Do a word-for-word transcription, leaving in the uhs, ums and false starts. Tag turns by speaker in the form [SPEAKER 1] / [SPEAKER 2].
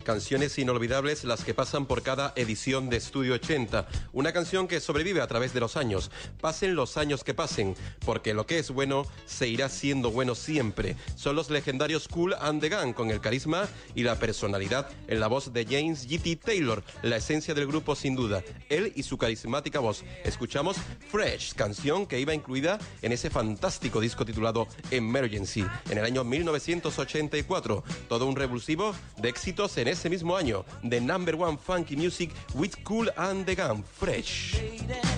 [SPEAKER 1] Canciones inolvidables, las que pasan por cada edición de Estudio ochenta. Una canción que sobrevive a través de los años. Pasen los años que pasen, porque lo que es bueno se irá siendo bueno siempre. Son los legendarios Kool and the Gang, con el carisma y la personalidad en la voz de James G T Taylor, la esencia del grupo sin duda. Él y su carismática voz. Escuchamos Fresh, canción que iba incluida en ese fantástico disco titulado Emergency, en el año mil novecientos ochenta y cuatro. Todo un revulsivo de éxitos en ese mismo año. The number one funky music with Kool and the Gang, Fresh.